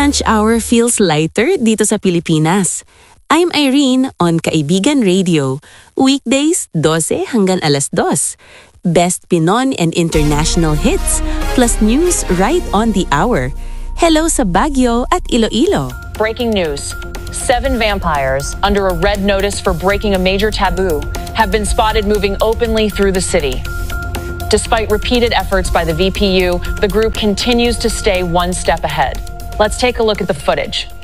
lunch hour feels lighter dito sa Pilipinas. I'm Irene on Kaibigan Radio. Weekdays, 12 hanggang alas 2. Best Pinoy and international hits, plus news right on the hour. Hello sa Baguio at Iloilo. Breaking news. 7 vampires, under a red notice for breaking a major taboo, have been spotted moving openly through the city. Despite repeated efforts by the VPU, the group continues to stay one step ahead. Let's take a look at the footage.